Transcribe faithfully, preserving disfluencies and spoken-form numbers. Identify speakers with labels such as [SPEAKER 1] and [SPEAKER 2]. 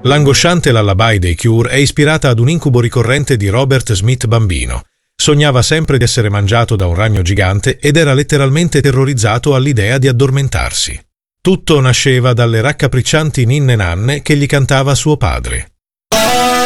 [SPEAKER 1] L'angosciante lullaby dei Cure è ispirata ad un incubo ricorrente di Robert Smith bambino. Sognava sempre di essere mangiato da un ragno gigante ed era letteralmente terrorizzato all'idea di addormentarsi. Tutto nasceva dalle raccapriccianti ninne nanne che gli cantava suo padre.